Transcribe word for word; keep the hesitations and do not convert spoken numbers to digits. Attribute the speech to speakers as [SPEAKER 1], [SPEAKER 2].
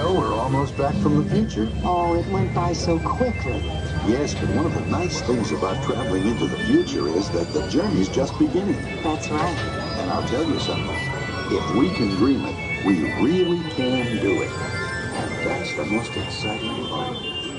[SPEAKER 1] know, we're almost back from the future.
[SPEAKER 2] Oh, it went by so quickly.
[SPEAKER 1] Yes, but one of the nice things about traveling into the future is that the journey's just beginning.
[SPEAKER 2] That's right.
[SPEAKER 1] And I'll tell you something. If we can dream it, we really can do it. And that's the most exciting part.